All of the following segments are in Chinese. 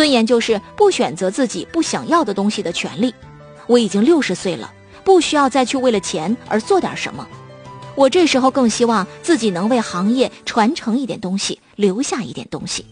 尊严就是不选择自己不想要的东西的权利。我已经60岁了，不需要再去为了钱而做点什么。我这时候更希望自己能为行业传承一点东西，留下一点东西。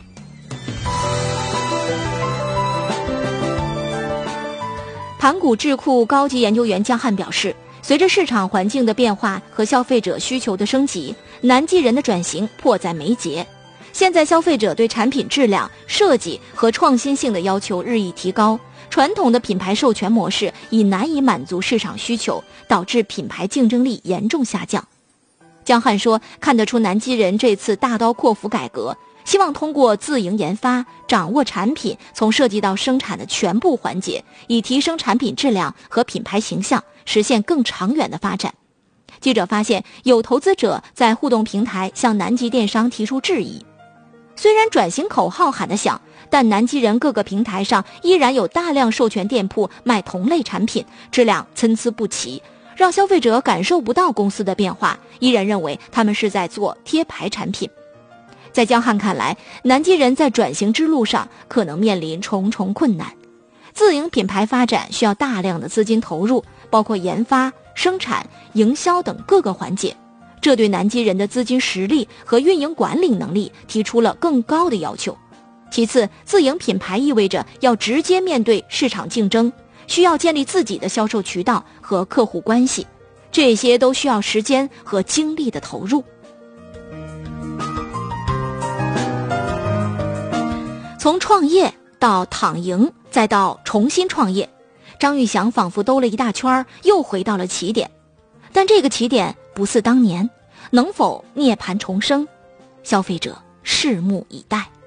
盘古智库高级研究员江汉表示，随着市场环境的变化和消费者需求的升级，南极人的转型迫在眉睫。现在消费者对产品质量、设计和创新性的要求日益提高，传统的品牌授权模式已难以满足市场需求，导致品牌竞争力严重下降。江汉说，看得出南极人这次大刀阔斧改革，希望通过自营研发，掌握产品从设计到生产的全部环节，以提升产品质量和品牌形象，实现更长远的发展。记者发现，有投资者在互动平台向南极电商提出质疑。虽然转型口号喊得响，但南极人各个平台上依然有大量授权店铺卖同类产品，质量参差不齐，让消费者感受不到公司的变化，依然认为他们是在做贴牌产品。在江汉看来，南极人在转型之路上可能面临重重困难。自营品牌发展需要大量的资金投入，包括研发、生产、营销等各个环节，这对南极人的资金实力和运营管理能力提出了更高的要求。其次，自营品牌意味着要直接面对市场竞争，需要建立自己的销售渠道和客户关系，这些都需要时间和精力的投入。从创业到躺赢，再到重新创业，张玉祥仿佛兜了一大圈，又回到了起点。但这个起点不似当年，能否涅槃重生，消费者拭目以待。